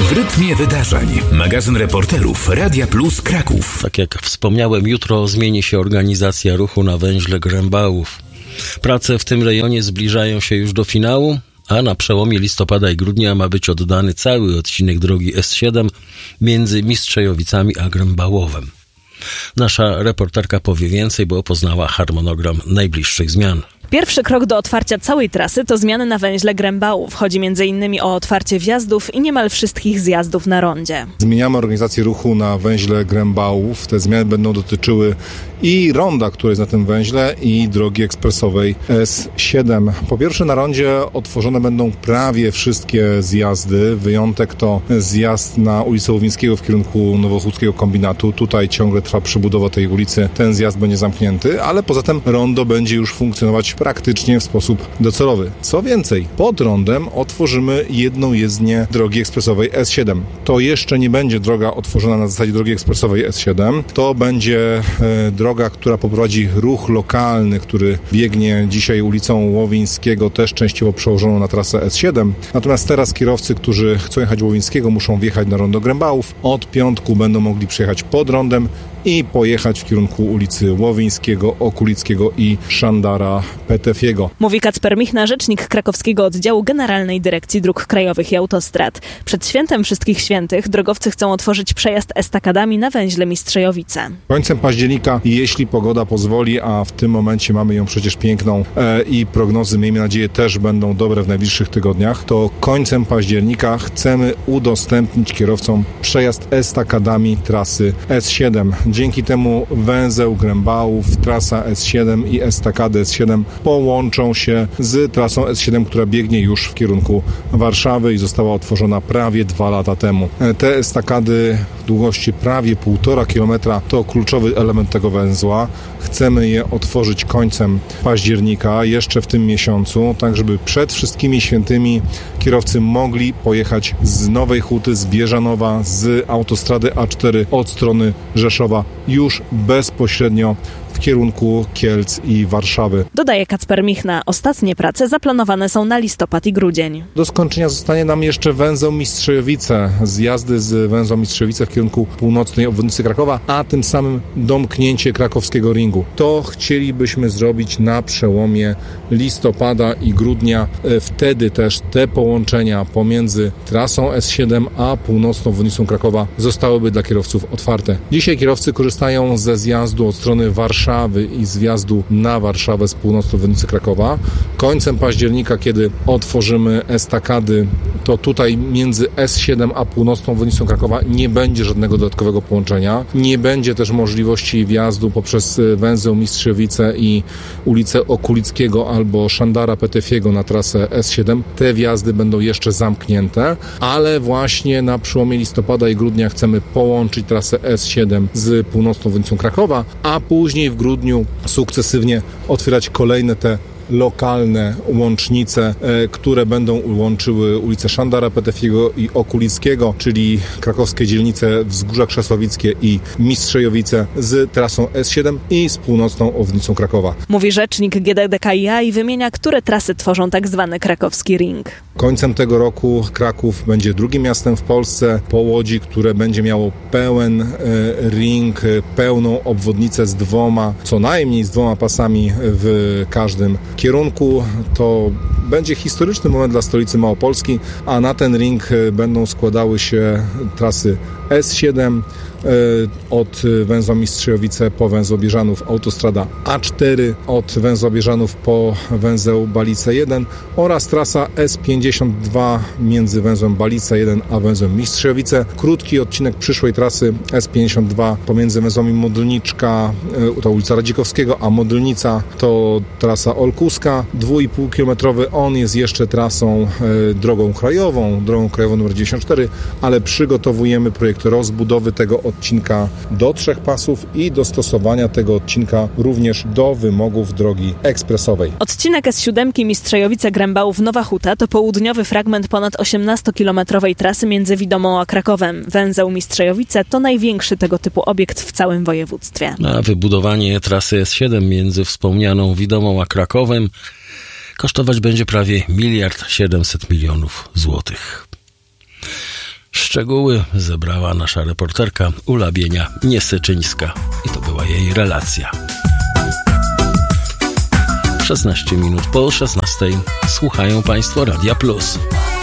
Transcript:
W rytmie wydarzeń. Magazyn reporterów Radia Plus Kraków. Tak jak wspomniałem, jutro zmieni się organizacja ruchu na węźle Grębałów. Prace w tym rejonie zbliżają się już do finału, a na przełomie listopada i grudnia ma być oddany cały odcinek drogi S7 między Mistrzejowicami a Grębałowem. Nasza reporterka powie więcej, bo poznała harmonogram najbliższych zmian. Pierwszy krok do otwarcia całej trasy to zmiany na węźle Grębałów. Chodzi m.in. o otwarcie wjazdów i niemal wszystkich zjazdów na rondzie. Zmieniamy organizację ruchu na węźle Grębałów. Te zmiany będą dotyczyły i ronda, które jest na tym węźle, i drogi ekspresowej S7. Po pierwsze, na rondzie otworzone będą prawie wszystkie zjazdy. Wyjątek to zjazd na ulicę Łowińskiego w kierunku Nowochódzkiego Kombinatu. Tutaj ciągle trwa przebudowa tej ulicy. Ten zjazd będzie zamknięty, ale poza tym rondo będzie już funkcjonować praktycznie w sposób docelowy. Co więcej, pod rondem otworzymy jedną jezdnię drogi ekspresowej S7. To jeszcze nie będzie droga otworzona na zasadzie drogi ekspresowej S7. To będzie droga, która poprowadzi ruch lokalny, który biegnie dzisiaj ulicą Łowińskiego, też częściowo przełożoną na trasę S7. Natomiast teraz kierowcy, którzy chcą jechać Łowińskiego, muszą wjechać na rondo Grębałów. Od piątku będą mogli przejechać pod rondem i pojechać w kierunku ulicy Łowińskiego, Okulickiego i Szandara Petefiego. Mówi Kacper Michna, rzecznik krakowskiego oddziału Generalnej Dyrekcji Dróg Krajowych i Autostrad. Przed świętem Wszystkich Świętych drogowcy chcą otworzyć przejazd estakadami na węźle Mistrzejowice. Końcem października, jeśli pogoda pozwoli, a w tym momencie mamy ją przecież piękną i prognozy, miejmy nadzieję, też będą dobre w najbliższych tygodniach, to końcem października chcemy udostępnić kierowcom przejazd estakadami trasy S7. Dzięki temu węzeł Grębałów, trasa S7 i estakady S7 połączą się z trasą S7, która biegnie już w kierunku Warszawy i została otworzona prawie 2 lata temu. Te estakady w długości prawie 1,5 kilometra to kluczowy element tego węzła. Chcemy je otworzyć końcem października, jeszcze w tym miesiącu, tak żeby przed wszystkimi świętymi kierowcy mogli pojechać z Nowej Huty, z Bieżanowa, z autostrady A4 od strony Rzeszowa już bezpośrednio w kierunku Kielc i Warszawy. Dodaje Kacper Michna. Ostatnie prace zaplanowane są na listopad i grudzień. Do skończenia zostanie nam jeszcze węzeł Mistrzejowice, zjazdy z węzła Mistrzejowice w kierunku północnej obwodnicy Krakowa, a tym samym domknięcie krakowskiego ringu. To chcielibyśmy zrobić na przełomie listopada i grudnia. Wtedy też te połączenia pomiędzy trasą S7 a północną obwodnicą Krakowa zostałyby dla kierowców otwarte. Dzisiaj kierowcy korzystają ze zjazdu od strony Warszawy i z wjazdu na Warszawę z północnej obwodnicy Krakowa. Końcem października, kiedy otworzymy estakady, to tutaj między S7 a północną obwodnicą Krakowa nie będzie żadnego dodatkowego połączenia. Nie będzie też możliwości wjazdu poprzez węzeł Mistrzejowice i ulicę Okulickiego albo Szandara Petefiego na trasę S7. Te wjazdy będą jeszcze zamknięte, ale właśnie na przełomie listopada i grudnia chcemy połączyć trasę S7 z północną obwodnicą Krakowa, a później w grudniu sukcesywnie otwierać kolejne te lokalne łącznice, które będą łączyły ulice Szandara Petefiego i Okulickiego, czyli krakowskie dzielnice Wzgórza Krzesławickie i Mistrzejowice z trasą S7 i z północną obwodnicą Krakowa. Mówi rzecznik GDDKiA i wymienia, które trasy tworzą tak zwany krakowski ring. Końcem tego roku Kraków będzie drugim miastem w Polsce po Łodzi, które będzie miało pełen ring, pełną obwodnicę z co najmniej z 2 pasami w każdym kierunku. To będzie historyczny moment dla stolicy Małopolski, a na ten ring będą składały się trasy S7 od węzła Mistrzejowice po węzeł Bieżanów, autostrada A4 od węzła Bieżanów po węzeł Balice 1 oraz trasa S52 między węzłem Balice 1 a węzłem Mistrzejowice. Krótki odcinek przyszłej trasy S52 pomiędzy węzłami Modlniczka, to ulica Radzikowskiego, a Modlnica to trasa Olkuska, 2,5 kilometrowy. On jest jeszcze trasą drogą krajową numer 94, ale przygotowujemy projekt rozbudowy tego odcinka do 3 pasów i dostosowania tego odcinka również do wymogów drogi ekspresowej. Odcinek S7 Mistrzejowice-Grębałów-Nowa Huta to południowy fragment ponad 18-kilometrowej trasy między Widomą a Krakowem. Węzeł Mistrzejowice to największy tego typu obiekt w całym województwie. A wybudowanie trasy S7 między wspomnianą Widomą a Krakowem kosztować będzie prawie 1 700 000 000 złotych. Szczegóły zebrała nasza reporterka Ula Bienia-Niesyczyńska i to była jej relacja. 16 minut po 16 słuchają Państwo Radia Plus.